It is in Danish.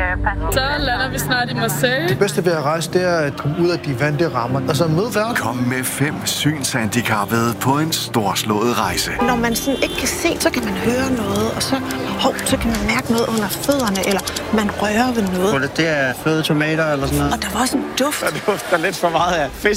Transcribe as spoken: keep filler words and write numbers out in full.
Så lander vi snart i Marseille. Det bedste ved at rejse, det er at komme ud af de vante rammer, og så møde verden. Kom med fem synshandicappede på en storslået rejse. Når man sådan ikke kan se, så kan man høre noget, og så, hov, så kan man mærke noget under fødderne, eller man rører ved noget. Det er fløde tomater eller sådan noget. Og der var også en duft. Der dufter lidt for meget af fisk.